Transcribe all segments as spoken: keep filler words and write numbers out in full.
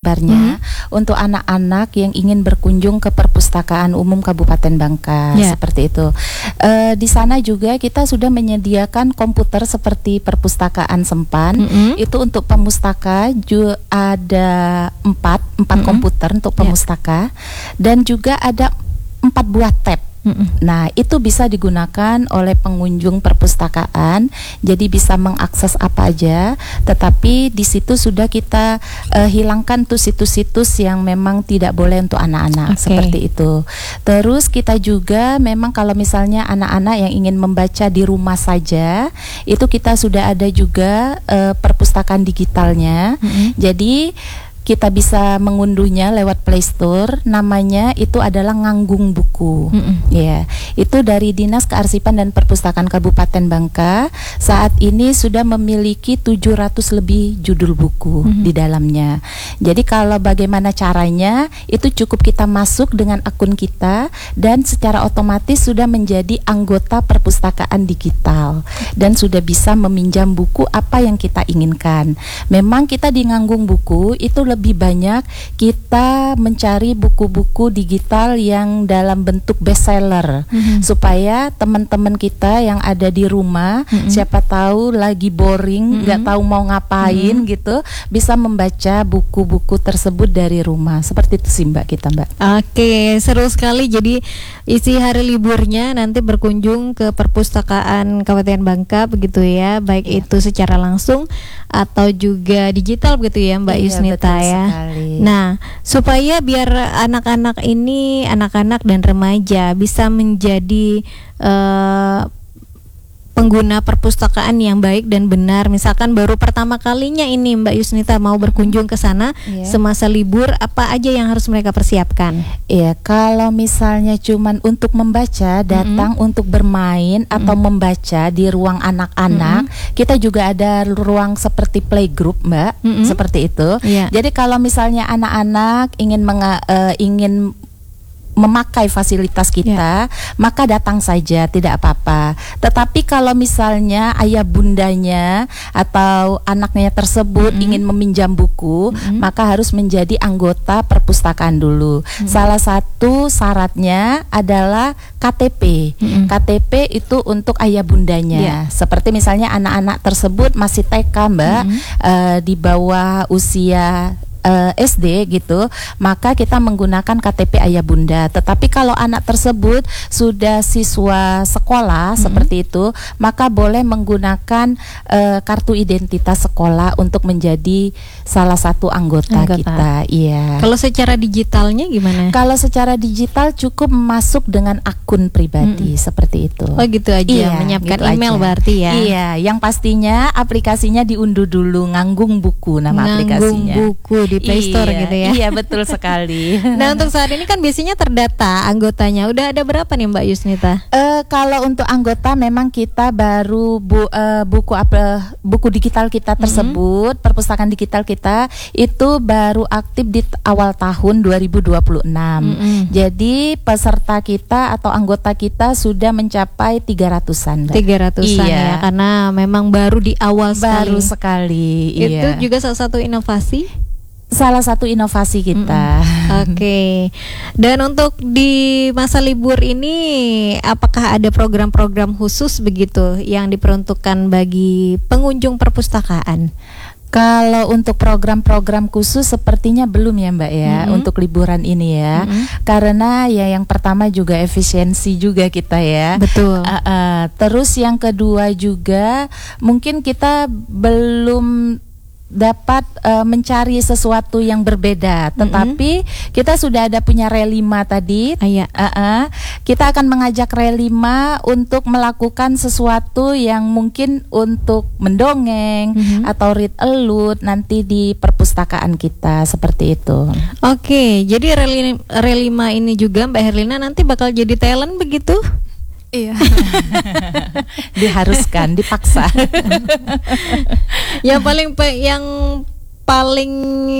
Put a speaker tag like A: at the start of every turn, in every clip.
A: lebarnya
B: Mm-hmm.
A: untuk anak-anak yang ingin berkunjung ke Perpustakaan Umum Kabupaten Bangka,
B: Yeah.
A: seperti itu. Uh, di sana juga kita sudah menyediakan komputer seperti Perpustakaan Sempan.
B: Mm-hmm.
A: Itu untuk pemustaka ju- ada empat empat
B: Mm-hmm.
A: komputer untuk pemustaka, yeah. Dan juga ada empat buah tab.
B: Mm-mm.
A: Nah, itu bisa digunakan oleh pengunjung perpustakaan, jadi bisa mengakses apa aja. Tetapi di situ sudah kita uh, hilangkan tuh situs-situs yang memang tidak boleh untuk anak-anak,
B: okay.
A: seperti itu. Terus kita juga memang kalau misalnya anak-anak yang ingin membaca di rumah saja, itu kita sudah ada juga uh, perpustakaan digitalnya.
B: Mm-hmm.
A: Jadi kita bisa mengunduhnya lewat Play Store. Namanya itu adalah Nganggung Buku.
B: Mm-mm.
A: Ya, itu dari Dinas Kearsipan dan Perpustakaan Kabupaten Bangka. Saat ini sudah memiliki tujuh ratus lebih judul buku mm-hmm. di dalamnya. Jadi kalau bagaimana caranya, itu cukup kita masuk dengan akun kita dan secara otomatis sudah menjadi anggota perpustakaan digital dan sudah bisa meminjam buku apa yang kita inginkan. Memang kita di Nganggung Buku itu lebih banyak kita mencari buku-buku digital yang dalam bentuk bestseller, mm-hmm. supaya teman-teman kita yang ada di rumah, mm-hmm. siapa tahu lagi boring, nggak mm-hmm. tahu mau ngapain mm-hmm. gitu, bisa membaca buku-buku tersebut dari rumah. Seperti itu sih Mbak kita Mbak.
B: Oke, seru sekali. Jadi isi hari liburnya nanti berkunjung ke Perpustakaan Kabupaten Bangka begitu ya, baik yeah. itu secara langsung atau juga digital begitu ya Mbak
A: iya,
B: Yusnita ya.
A: Sekali.
B: Nah, supaya biar anak-anak ini, anak-anak dan remaja bisa menjadi uh, pengguna perpustakaan yang baik dan benar. Misalkan baru pertama kalinya ini Mbak Yusnita mau berkunjung ke sana, yeah. semasa libur, apa aja yang harus mereka persiapkan?
A: Iya, kalau misalnya cuman untuk membaca, datang mm-hmm. untuk bermain atau mm-hmm. membaca di ruang anak-anak, mm-hmm. kita juga ada ruang seperti playgroup Mbak, mm-hmm. seperti itu. Yeah. Jadi kalau misalnya anak-anak ingin menga- uh, ingin memakai fasilitas kita, yeah. maka datang saja, tidak apa-apa. Tetapi kalau misalnya ayah bundanya atau anaknya tersebut mm-hmm. ingin meminjam buku, mm-hmm. maka harus menjadi anggota perpustakaan dulu. Mm-hmm. Salah satu syaratnya adalah K T P. Mm-hmm. K T P itu untuk ayah bundanya. Yeah. Seperti misalnya anak-anak tersebut masih T K Mbak, mm-hmm. uh, di bawah usia Uh, S D gitu, maka kita menggunakan K T P ayah bunda. Tetapi kalau anak tersebut sudah siswa sekolah mm-hmm. seperti itu, maka boleh menggunakan uh, kartu identitas sekolah untuk menjadi salah satu anggota, anggota. kita. Iya.
B: Kalau secara digitalnya gimana?
A: Kalau secara digital cukup masuk dengan akun pribadi mm-hmm. seperti itu.
B: Oh gitu aja, iya, menyiapkan gitu email aja. Berarti ya.
A: Iya, yang pastinya aplikasinya diunduh dulu, Nganggung Buku nama
B: Nganggung
A: aplikasinya.
B: Buku di Play Store
A: iya,
B: gitu ya.
A: Iya, betul sekali.
B: Nah, untuk saat ini kan biasanya terdata anggotanya. Udah ada berapa nih Mbak Yusnita?
A: Uh, kalau untuk anggota memang kita baru bu, uh, buku apa buku digital kita tersebut, mm-hmm. perpustakaan digital kita itu baru aktif di t- awal tahun dua ribu dua puluh enam. Mm-hmm. Jadi peserta kita atau anggota kita sudah mencapai tiga ratusan.
B: tiga ratusan
A: iya.
B: ya, karena memang baru di awal
A: baru
B: sekali.
A: sekali.
B: Itu
A: iya.
B: juga salah satu inovasi.
A: Salah satu inovasi kita.
B: Mm-hmm. Oke. Okay. Dan untuk di masa libur ini, apakah ada program-program khusus begitu yang diperuntukkan bagi pengunjung perpustakaan?
A: Kalau untuk program-program khusus sepertinya belum ya Mbak ya, mm-hmm. untuk liburan ini ya, mm-hmm. karena ya yang pertama juga efisiensi juga kita ya.
B: Betul.
A: Uh, uh, terus yang kedua juga mungkin kita belum dapat uh, mencari sesuatu yang berbeda, tetapi mm-hmm. kita sudah ada punya Relima tadi.
B: Iya.
A: Uh-uh. Kita akan mengajak Relima untuk melakukan sesuatu yang mungkin untuk mendongeng mm-hmm. atau read aloud nanti di perpustakaan kita seperti itu.
B: Oke, jadi Relima ini juga Mbak Herlina nanti bakal jadi talent begitu?
C: Iya.
A: Diharuskan, dipaksa.
B: Yang paling yang paling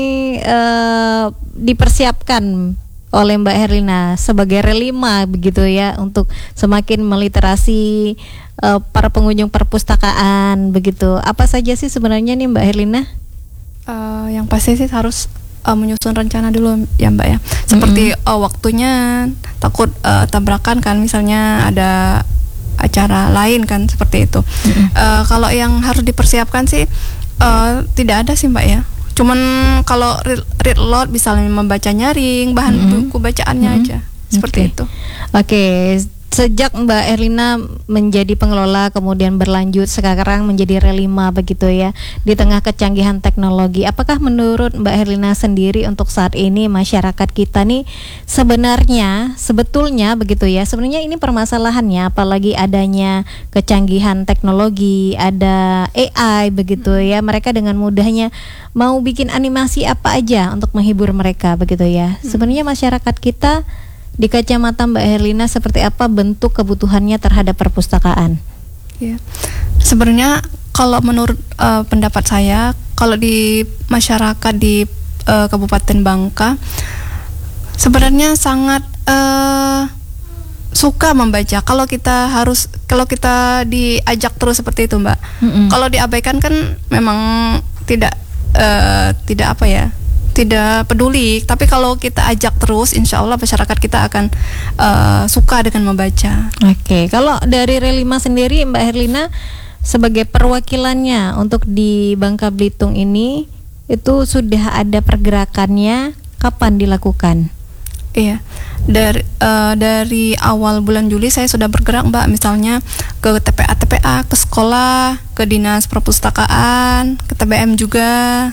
B: uh, dipersiapkan oleh Mbak Herlina sebagai Relima begitu ya, untuk semakin meliterasi uh, para pengunjung perpustakaan begitu. Apa saja sih sebenarnya nih Mbak Herlina?
C: Uh, yang pasti sih harus uh, menyusun rencana dulu ya Mbak ya. Seperti mm-hmm. uh, waktunya takut uh, tabrakan kan, misalnya ada acara lain kan seperti itu. Mm-hmm. Uh, kalau yang harus dipersiapkan sih uh, tidak ada sih Mbak ya. Cuman kalau read, read lot misalnya membaca nyaring bahan mm-hmm. buku bacaannya mm-hmm. aja seperti
B: okay.
C: itu.
B: Oke. Okay. Sejak Mbak Erlina menjadi pengelola kemudian berlanjut sekarang menjadi Relima begitu ya, di tengah kecanggihan teknologi, apakah menurut Mbak Erlina sendiri untuk saat ini masyarakat kita nih sebenarnya sebetulnya begitu ya, sebenarnya ini permasalahannya apalagi adanya kecanggihan teknologi, ada A I begitu ya, mereka dengan mudahnya mau bikin animasi apa aja untuk menghibur mereka begitu ya. Sebenarnya masyarakat kita di kacamata Mbak Herlina seperti apa bentuk kebutuhannya terhadap perpustakaan?
C: Ya, sebenarnya kalau menurut uh, pendapat saya, kalau di masyarakat di uh, Kabupaten Bangka sebenarnya sangat uh, suka membaca. Kalau kita harus, kalau kita diajak terus seperti itu Mbak. Mm-hmm. Kalau diabaikan kan memang tidak uh, tidak apa ya? tidak peduli, tapi kalau kita ajak terus, insya Allah masyarakat kita akan uh, suka dengan membaca.
B: Oke, okay. Kalau dari Relima sendiri, Mbak Herlina sebagai perwakilannya untuk di Bangka Belitung ini, itu sudah ada pergerakannya, kapan dilakukan?
C: Iya, dari uh, dari awal bulan Juli saya sudah bergerak Mbak, misalnya ke T P A T P A, ke sekolah, ke dinas perpustakaan, ke T B M juga.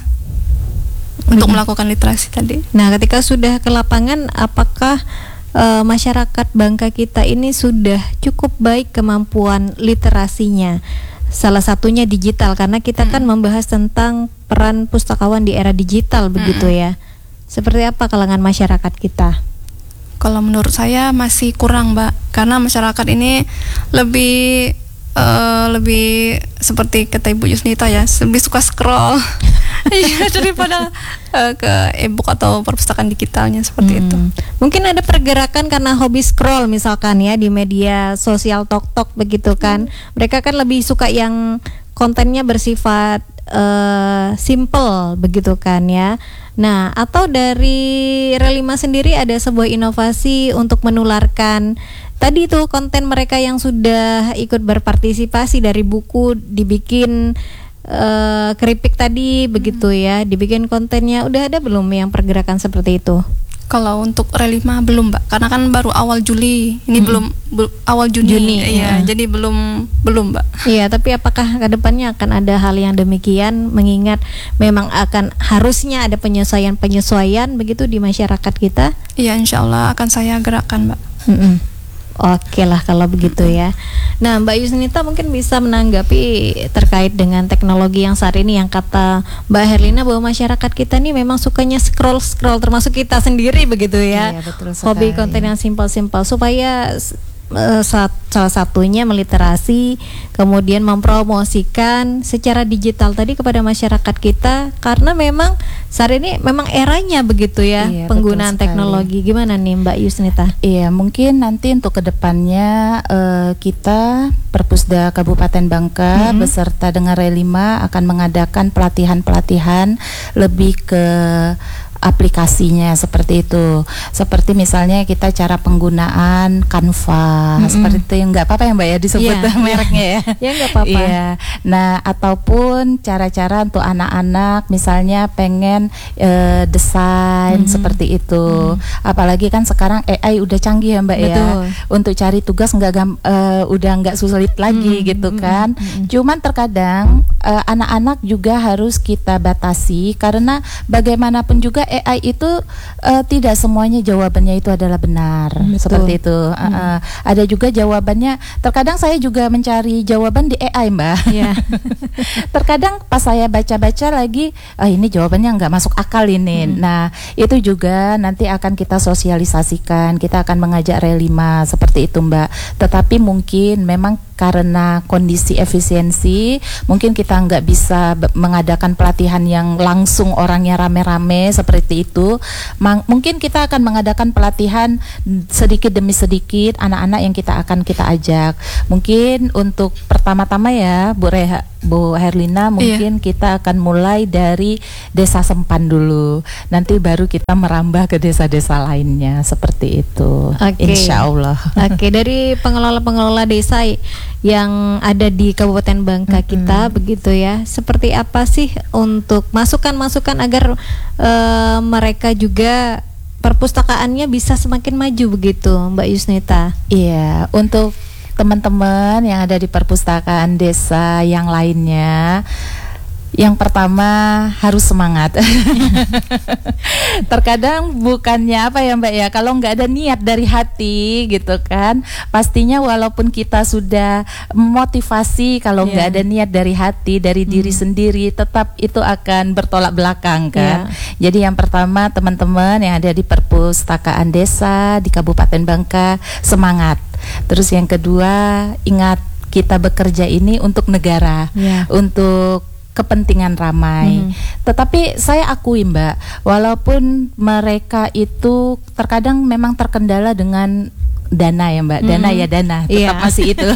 C: Untuk hmm. melakukan literasi tadi.
B: Nah, ketika sudah ke lapangan, apakah uh, masyarakat Bangka kita ini sudah cukup baik kemampuan literasinya? Salah satunya digital, karena kita hmm. kan membahas tentang peran pustakawan di era digital begitu hmm. ya. Seperti apa kalangan masyarakat kita?
C: Kalau menurut saya masih kurang Mbak, karena masyarakat ini lebih uh, lebih seperti kata Ibu Yusnita ya, lebih suka scroll. Iya, daripada uh, ke e-book atau perpustakaan digitalnya seperti hmm. itu.
B: Mungkin ada pergerakan karena hobi scroll misalkan ya di media sosial TokTok begitu kan. Hmm. Mereka kan lebih suka yang kontennya bersifat uh, simple begitu kan ya. Nah, atau dari Relima sendiri ada sebuah inovasi untuk menularkan tadi itu konten mereka yang sudah ikut berpartisipasi dari buku dibikin Uh, keripik tadi hmm. begitu ya, dibikin kontennya. Udah ada belum yang pergerakan seperti itu?
C: Kalau untuk Relima belum Mbak, karena kan baru awal Juli ini hmm. belum bu, awal Juni, Juni ya, ya, jadi belum belum Mbak.
B: Iya, tapi apakah kedepannya akan ada hal yang demikian, mengingat memang akan harusnya ada penyesuaian-penyesuaian begitu di masyarakat kita?
C: Iya, insya Allah akan saya gerakkan Mbak.
B: Hmm. Oke lah kalau begitu ya. Nah, Mbak Yusnita mungkin bisa menanggapi terkait dengan teknologi yang saat ini, yang kata Mbak Herlina bahwa masyarakat kita nih memang sukanya scroll-scroll, termasuk kita sendiri begitu ya.
A: Iya, betul sekali.
B: Hobi konten yang simpel-simpel supaya uh, salah satunya meliterasi, kemudian mempromosikan secara digital tadi kepada masyarakat kita, karena memang saat ini memang eranya begitu ya, iya, penggunaan teknologi. Gimana nih Mbak Yusnita?
A: Iya, mungkin nanti untuk kedepannya uh, kita Perpusda Kabupaten Bangka mm-hmm. beserta dengan Relima akan mengadakan pelatihan-pelatihan lebih ke aplikasinya seperti itu, seperti misalnya kita cara penggunaan Canva, mm-hmm. seperti itu. Nggak apa-apa ya Mbak ya disebut yeah, mereknya ya.
B: Ya nggak apa-apa.
A: Iya. Nah, ataupun cara-cara untuk anak-anak misalnya pengen e, desain mm-hmm. seperti itu. Mm-hmm. Apalagi kan sekarang A I udah canggih ya Mbak. Betul. Ya. Untuk cari tugas nggak gam- e, udah nggak sulit lagi mm-hmm. gitu kan. Mm-hmm. Cuman terkadang e, anak-anak juga harus kita batasi, karena bagaimanapun juga A I itu uh, tidak semuanya jawabannya itu adalah benar. Betul. Seperti itu. Uh, hmm. uh, ada juga jawabannya. Terkadang saya juga mencari jawaban di A I Mbak. Yeah. Terkadang pas saya baca-baca lagi, ah, ini jawabannya nggak masuk akal ini. Hmm. Nah, itu juga nanti akan kita sosialisasikan. Kita akan mengajak Relima seperti itu Mbak. Tetapi mungkin memang karena kondisi efisiensi, mungkin kita nggak bisa b- mengadakan pelatihan yang langsung orangnya rame-rame seperti itu. Mang- mungkin kita akan mengadakan pelatihan sedikit demi sedikit anak-anak yang kita akan kita ajak. Mungkin untuk pertama-tama ya Bu Reha, Bu Herlina, mungkin iya. kita akan mulai dari Desa Sempan dulu. Nanti baru kita merambah ke desa-desa lainnya, seperti itu.
B: Okay.
A: Insya Allah.
B: Oke, okay. Dari pengelola-pengelola desa yang ada di Kabupaten Bangka mm-hmm. kita, begitu ya. Seperti apa sih untuk masukan-masukan agar uh, mereka juga perpustakaannya bisa semakin maju begitu, Mbak Yusnita?
A: Iya, untuk teman-teman yang ada di perpustakaan desa yang lainnya, yang pertama harus semangat. Terkadang bukannya apa ya Mbak ya, kalau nggak ada niat dari hati gitu kan, pastinya walaupun kita sudah motivasi, kalau nggak yeah. ada niat dari hati, dari hmm. diri sendiri, tetap itu akan bertolak belakang kan. Yeah. Jadi yang pertama, teman-teman yang ada di perpustakaan desa di Kabupaten Bangka, semangat. Terus yang kedua, ingat kita bekerja ini untuk negara, yeah. untuk kepentingan ramai. Hmm. Tetapi saya akui Mbak, walaupun mereka itu terkadang memang terkendala dengan dana ya Mbak, dana hmm. ya dana, tetap yeah. masih itu.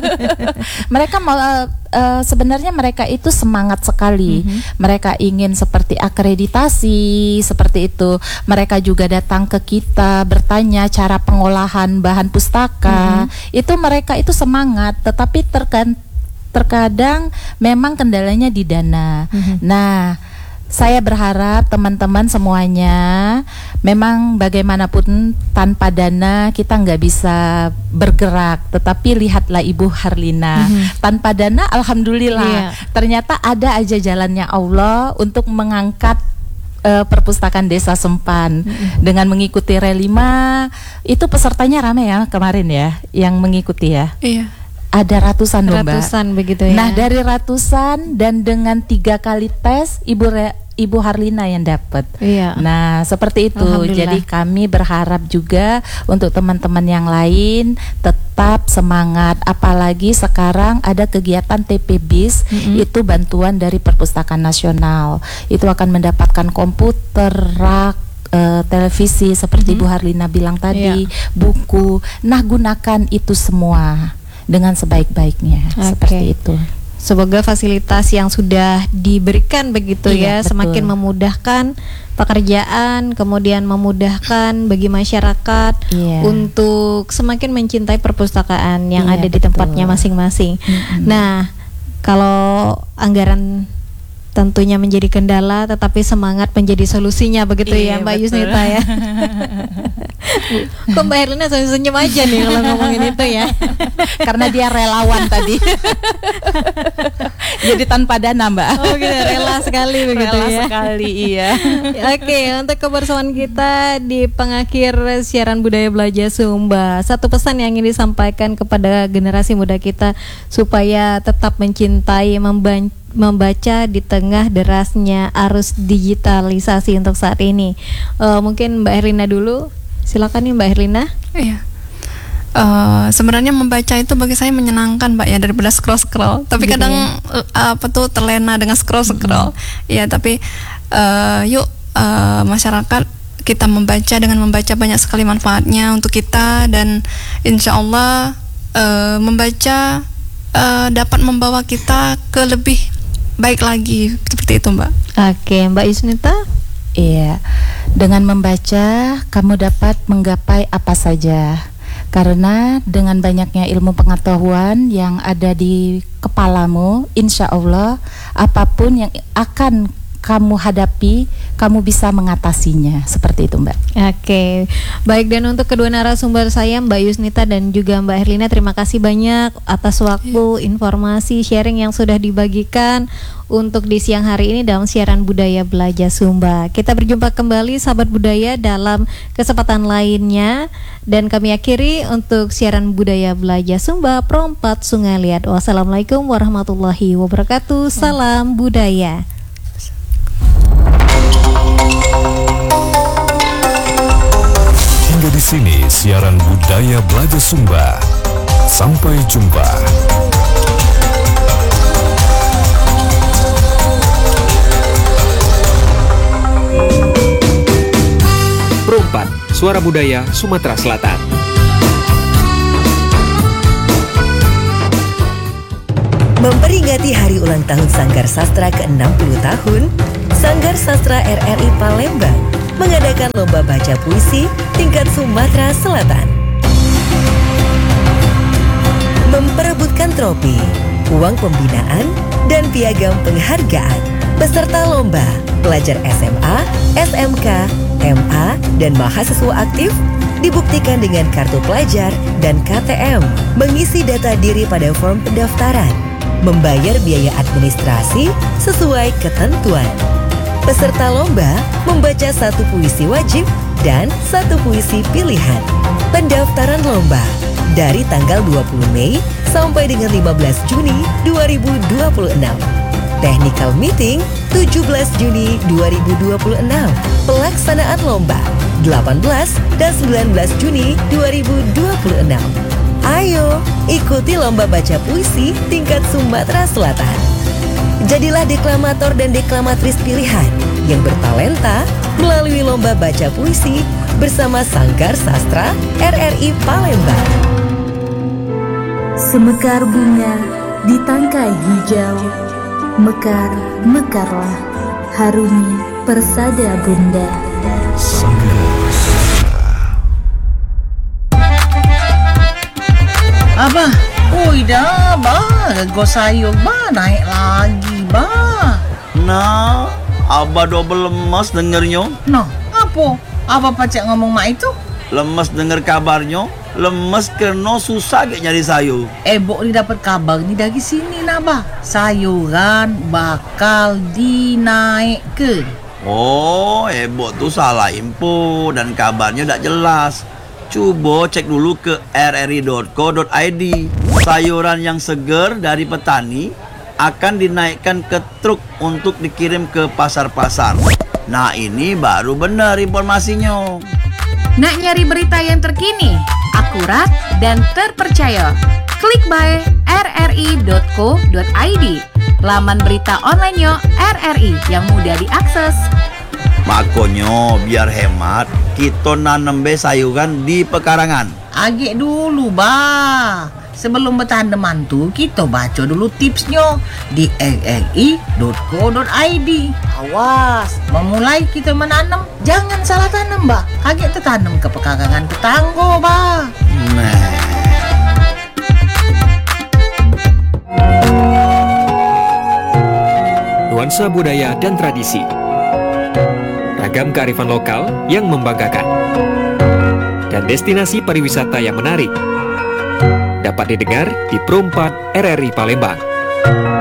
A: Mereka mau uh, uh, sebenarnya mereka itu semangat sekali. Mm-hmm. Mereka ingin seperti akreditasi, seperti itu. Mereka juga datang ke kita bertanya cara pengolahan bahan pustaka. Mm-hmm. Itu mereka itu semangat, tetapi terkadang terkadang memang kendalanya di dana. Mm-hmm. Nah, saya berharap teman-teman semuanya, memang bagaimanapun tanpa dana kita nggak bisa bergerak. Tetapi lihatlah Ibu Herlina, mm-hmm. tanpa dana alhamdulillah, yeah. ternyata ada aja jalannya Allah untuk mengangkat uh, perpustakaan Desa Sempan. Mm-hmm. Dengan mengikuti Relima, itu pesertanya ramai ya kemarin ya, yang mengikuti ya.
C: Iya.
A: Ada ratusan loh Mbak.
B: Ratusan begitu ya.
A: Nah dari ratusan dan dengan tiga kali tes Ibu Re, Ibu Herlina yang dapat.
B: Iya.
A: Nah seperti itu. Jadi kami berharap juga untuk teman-teman yang lain tetap semangat. Apalagi sekarang ada kegiatan T P B I S, mm-hmm. itu bantuan dari Perpustakaan Nasional. Itu akan mendapatkan komputer, rak, uh, televisi seperti mm-hmm. Bu Herlina bilang tadi, iya. buku. Nah gunakan itu semua dengan sebaik-baiknya. Okay. Seperti itu.
B: Semoga fasilitas yang sudah diberikan begitu iya, ya betul. Semakin memudahkan pekerjaan, kemudian memudahkan bagi masyarakat iya. untuk semakin mencintai perpustakaan yang iya, ada di betul. tempatnya masing-masing. Mm-hmm. Nah, kalau anggaran tentunya menjadi kendala, tetapi semangat menjadi solusinya begitu iya, ya Mbak betul. Yusnita ya. Kok Mbak Herlina senyum-senyum aja nih kalau ngomongin itu ya.
A: Karena dia relawan tadi. Jadi tanpa dana Mbak.
B: Oh gitu, rela sekali begitu
A: rela
B: ya.
A: Rela sekali iya.
B: Oke, untuk kebersamaan kita di pengakhir siaran Budaya Belajar Sumba, satu pesan yang ingin disampaikan kepada generasi muda kita supaya tetap mencintai, membantu membaca di tengah derasnya arus digitalisasi untuk saat ini. Uh, mungkin Mbak Herlina dulu, silakan nih Mbak Herlina.
C: Iya. Uh, sebenarnya membaca itu bagi saya menyenangkan Mbak ya, daripada scroll scroll. Tapi gitu kadang ya? uh, apa tuh terlena dengan scroll scroll. Mm-hmm. Ya tapi uh, yuk uh, masyarakat kita membaca, dengan membaca banyak sekali manfaatnya untuk kita, dan insya Allah uh, membaca uh, dapat membawa kita ke lebih baik lagi, seperti itu Mbak.
B: Oke, Mbak Yusnita?
A: Iya, dengan membaca kamu dapat menggapai apa saja. Karena dengan banyaknya ilmu pengetahuan yang ada di kepalamu, insya Allah apapun yang akan kamu hadapi, kamu bisa mengatasinya. Seperti itu Mbak.
B: Oke, baik, dan untuk kedua narasumber saya Mbak Yusnita dan juga Mbak Herlina, terima kasih banyak atas waktu, informasi, sharing yang sudah dibagikan untuk di siang hari ini dalam siaran Budaya Belajar Sumba. Kita berjumpa kembali sahabat budaya dalam kesempatan lainnya, dan kami akhiri untuk siaran Budaya Belajar Sumba Perompat Sungai Liat. Wassalamualaikum warahmatullahi wabarakatuh. Salam budaya.
D: Hingga di sini siaran Budaya Belajar Sumba. Sampai jumpa.
E: Perompat, Suara Budaya Sumatera Selatan.
F: Memperingati hari ulang tahun Sanggar Sastra ke enam puluh tahun, Sanggar Sastra R R I Palembang mengadakan lomba baca puisi tingkat Sumatera Selatan. Memperebutkan trofi, uang pembinaan, dan piagam penghargaan. Peserta lomba, pelajar S M A, S M K, M A, dan mahasiswa aktif dibuktikan dengan kartu pelajar dan K T M, mengisi data diri pada form pendaftaran, membayar biaya administrasi sesuai ketentuan. Peserta lomba membaca satu puisi wajib dan satu puisi pilihan. Pendaftaran lomba dari tanggal dua puluh Mei sampai dengan lima belas Juni dua ribu dua puluh enam. Technical meeting tujuh belas Juni dua ribu dua puluh enam. Pelaksanaan lomba delapan belas dan sembilan belas Juni dua ribu dua puluh enam. Ayo ikuti lomba baca puisi tingkat Sumatera Selatan. Jadilah deklamator dan deklamatris pilihan yang bertalenta melalui lomba baca puisi bersama Sanggar Sastra R R I Palembang.
G: Semekar bunga di tangkai hijau, mekar, mekarlah, harumi persada bunda.
H: Abah, oi dah, bah, go sayur, bah, naik lagi, bah.
I: Nah, Abah double lemas dengernya.
H: Noh, apa? Abah pacak ngomong mak itu?
I: Lemas denger kabarnya, lemes karena susah gak nyari sayur.
H: Eh, Bok ni dapat kabar ni dari sini nah, bah. Sayuran bakal dinaikkan.
I: Oh, Ebok tuh salah info dan kabarnya tak jelas. Coba cek dulu ke r r i dot co dot i d. Sayuran yang segar dari petani akan dinaikkan ke truk untuk dikirim ke pasar-pasar. Nah, ini baru benar informasinya.
J: Nak nyari berita yang terkini, akurat, dan terpercaya? Klik by r r i dot co dot i d. Laman berita online-nya R R I yang mudah diakses.
I: Makanya biar hemat, kita nanem be sayuran di pekarangan.
H: Agak dulu, bah. Sebelum bertanaman tuh, kita baca dulu tipsnya di r r i dot co dot i d. Awas, memulai kita menanam, jangan salah tanam, bah. Agak tertanam ke pekarangan tetangga, bah.
I: Nah.
E: Nuansa budaya dan tradisi, ragam kearifan lokal yang membanggakan, dan destinasi pariwisata yang menarik dapat didengar di Pro empat R R I Palembang.